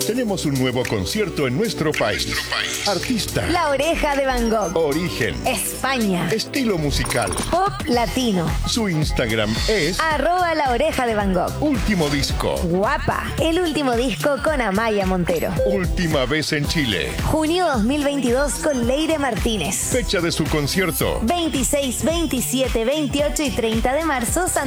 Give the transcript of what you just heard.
Tenemos un nuevo concierto en nuestro país. Artista. La Oreja de Van Gogh. Origen. España. Estilo musical. Pop latino. Su Instagram es @La Oreja de Van Gogh. Último disco. Guapa. El último disco con Amaya Montero. Última vez en Chile. Junio 2022 con Leire Martínez. Fecha de su concierto. 26, 27, 28 y 30 de marzo.